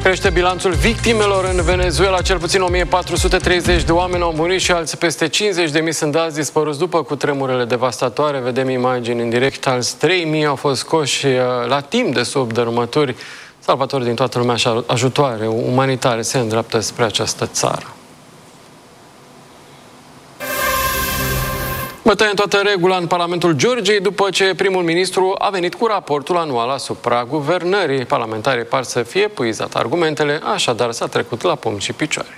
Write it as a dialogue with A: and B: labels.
A: Crește bilanțul victimelor în Venezuela. Cel puțin 1430 de oameni au murit și alții peste 50.000 sunt azi dispăruți după cutremurele devastatoare. Vedem imagini în direct. Alți 3.000 au fost scoși la timp de sub dărâmături. Salvatori din toată lumea și ajutoare umanitare se îndreaptă spre această țară. Bătaie în toată regula în Parlamentul Georgiei după ce primul ministru a venit cu raportul anual asupra guvernării. Parlamentarii par să fie epuizat argumentele, așadar s-a trecut la pumni și picioare.